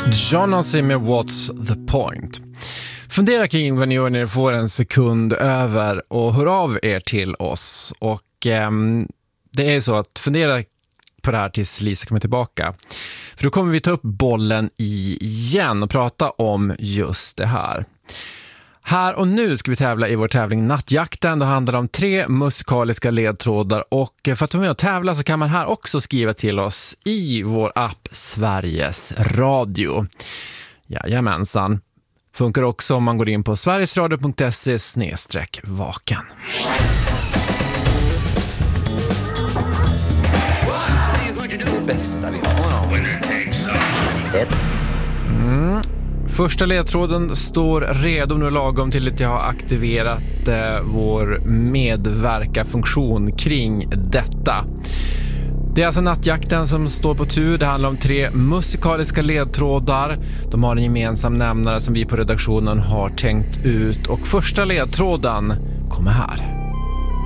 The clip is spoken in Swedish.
Johnny med What's the point? Fundera kring vad ni gör när ni får en sekund över och hör av er till oss. Och det är så att fundera på det här tills Lisa kommer tillbaka. För då kommer vi ta upp bollen igen och prata om just det här. Här och nu ska vi tävla i vår tävling Nattjakten. Det handlar om 3 musikaliska ledtrådar och för att vara med och tävla så kan man här också skriva till oss i vår app Sveriges Radio. Jajamensan. Funkar också om man går in på sverigesradio.se/vaken. Bästa vi har. Första ledtråden står redo nu lagom till att jag har aktiverat vår medverkarfunktion kring detta. Det är alltså Nattjakten som står på tur. Det handlar om 3 musikaliska ledtrådar. De har en gemensam nämnare som vi på redaktionen har tänkt ut. Och första ledtråden kommer här.